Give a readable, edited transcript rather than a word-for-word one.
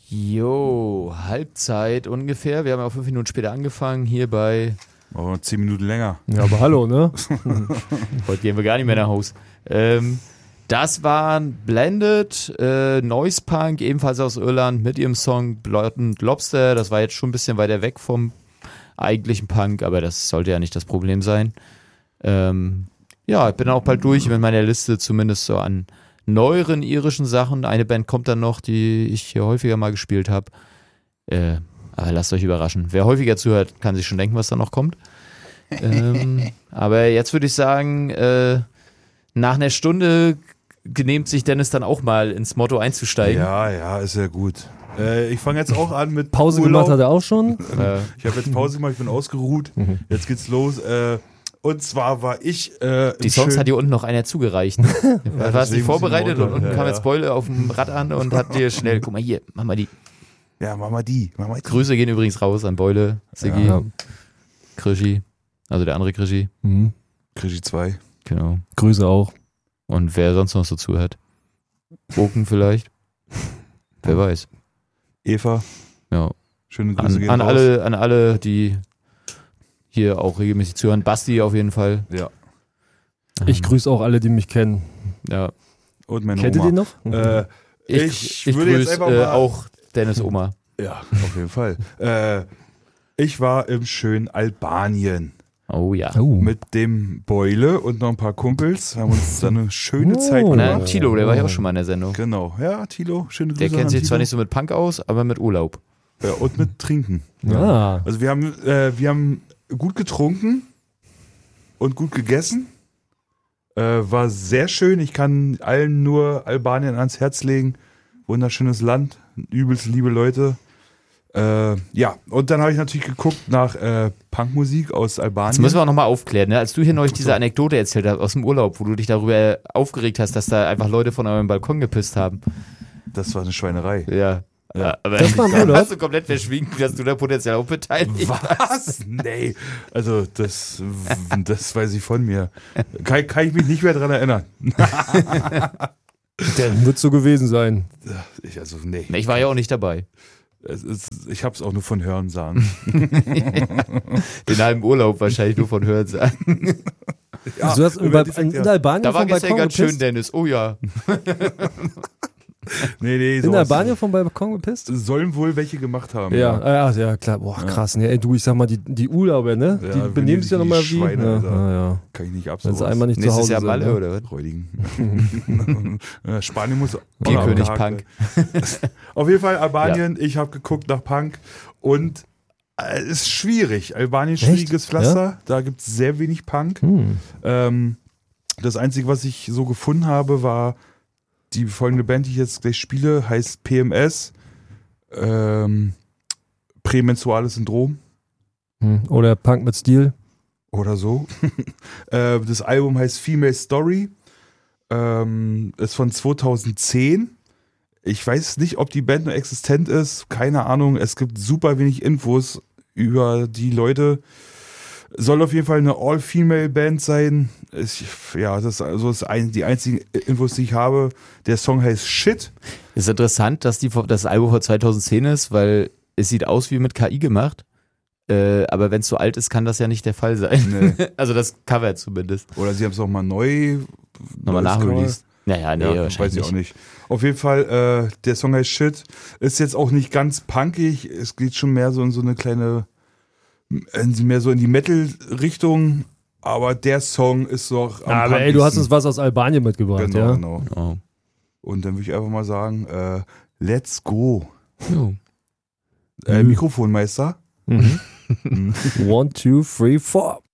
Jo, Halbzeit ungefähr. Wir haben ja auch 5 Minuten später angefangen, hier bei... Oh, 10 Minuten länger. Ja, aber hallo, ne? Heute gehen wir gar nicht mehr nach Haus. Das waren Blended, Noise Punk, ebenfalls aus Irland, mit ihrem Song Blood and Lobster. Das war jetzt schon ein bisschen weiter weg vom eigentlichen Punk, aber das sollte ja nicht das Problem sein. Ja, ich bin auch bald durch mit meiner Liste, zumindest so an neueren irischen Sachen. Eine Band kommt dann noch, die ich hier häufiger mal gespielt habe. Aber lasst euch überraschen. Wer häufiger zuhört, kann sich schon denken, was da noch kommt. Aber jetzt würde ich sagen, nach einer Stunde genehmt sich Dennis dann auch mal ins Motto einzusteigen. Ja, ist ja gut. Ich fange jetzt auch an mit Pause Urlaub. gemacht hat er auch schon. Ich habe jetzt Pause gemacht, ich bin ausgeruht. Jetzt geht's los. Und zwar war ich die Songs hat hier unten noch einer zugereicht. Ne? Da warst du vorbereitet und unten kam jetzt Beule auf dem Rad an und hat dir schnell, guck mal hier, mach mal die. Ja, mach mal die. Grüße gehen übrigens raus an Beule, Siggi, Krischi, also der andere Krischi. Krischi 2. Genau. Grüße auch. Und wer sonst noch so zuhört? Oken vielleicht? Wer weiß. Eva. Ja. Schöne Grüße gehen an raus. alle, die hier auch regelmäßig zuhören. Basti auf jeden Fall. Ja. Ich grüße auch alle, die mich kennen. Ja. Und meine Kennt ihr Oma. den noch? Ich Ich würde jetzt grüße einfach mal... auch Dennis Oma. Ja, auf jeden Fall. Ich war im schönen Albanien Oh ja. mit dem Beule und noch ein paar Kumpels. Haben uns da eine schöne Zeit Und gemacht. Tilo, der war ja auch schon mal in der Sendung. Genau. Ja, Tilo, schöne Grüße Der kennt an sich Tilo. zwar nicht so mit Punk aus, aber mit Urlaub. Ja, und mit Trinken. Ja. Also wir haben gut getrunken und gut gegessen. War sehr schön. Ich kann allen nur Albanien ans Herz legen. Wunderschönes Land, übelst liebe Leute. Ja, und dann habe ich natürlich geguckt nach Punkmusik aus Albanien. Das müssen wir auch nochmal aufklären, ne? Als du hier neulich diese Anekdote erzählt hast aus dem Urlaub, wo du dich darüber aufgeregt hast, dass da einfach Leute von eurem Balkon gepisst haben. Das war eine Schweinerei. Ja. Aber Das war im Urlaub? hast du komplett verschwiegen, dass du da potenziell auch beteiligt warst. Was? Nee. Also das weiß ich von mir. Kann ich mich nicht mehr dran erinnern. Der wird so gewesen sein. Nee. Ich war ja auch nicht dabei. Ich habe es auch nur von Hören sagen. Den halben Urlaub wahrscheinlich nur von Hören sagen. Ja, Du hast in Albanien Da war vom gestern Balkon ganz schön, gepisst? Dennis. Oh ja. Nee, In sowas Albanien vom Balkon gepisst? sollen wohl welche gemacht haben. Ja, klar. Boah, krass. Ne? Ey, du, ich sag mal, die Urlauber, ne? Ja, Die wenn benehmen die sich ja nochmal wie. Schweine, Ja, Alter. ja. Kann ich nicht ab. Wenn sie sowas. einmal nicht zu Nächstes Hause Jahr sind. Malle, ne? oder was? Räudigen. Spanien muss auch noch Bierkönig abgehakt Punk. werden. Auf jeden Fall Albanien. Ich habe geguckt nach Punk und es ist schwierig. Albanien ist schwieriges Pflaster. Da gibt es sehr wenig Punk. Das Einzige, was ich so gefunden habe, war die folgende Band, die ich jetzt gleich spiele, heißt PMS. Prämenstruales Syndrom. Oder Punk mit Stil. Oder so. Das Album heißt Female Story. Ist von 2010. Ich weiß nicht, ob die Band noch existent ist. Keine Ahnung. Es gibt super wenig Infos über die Leute. Soll auf jeden Fall eine All-Female-Band sein. Das ist also die einzigen Infos, die ich habe. Der Song heißt Shit. Ist interessant, dass das Album von 2010 ist, weil es sieht aus wie mit KI gemacht. Aber wenn es so alt ist, kann das ja nicht der Fall sein. Nee. Also das Cover zumindest. Oder sie haben es nochmal nochmal nachreleased. Naja, nee, Ja, wahrscheinlich weiß ich auch nicht. Auf jeden Fall, der Song heißt Shit. Ist jetzt auch nicht ganz punkig. Es geht schon mehr so in so eine kleine, mehr so in die Metal-Richtung. Aber der Song ist doch am Aber ey, du hast punkigsten. uns was aus Albanien mitgebracht, ja? Genau. Oh. Und dann würde ich einfach mal sagen, let's go. Jo. Mikrofonmeister. 1, 2, 3, 4.